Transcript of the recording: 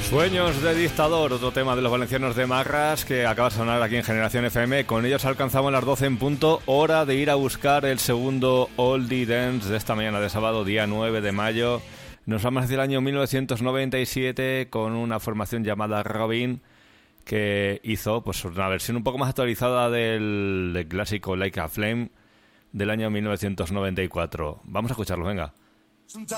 Sueños de dictador, otro tema de los valencianos de Marras que acaba de sonar aquí en Generación FM. Con ellos alcanzamos las 12 en punto, hora de ir a buscar el segundo Oldie Dance de esta mañana de sábado, día 9 de mayo. Nos vamos hacia el año 1997 con una formación llamada Robin que hizo pues una versión un poco más actualizada del clásico Like a Flame del año 1994. Vamos a escucharlo, venga.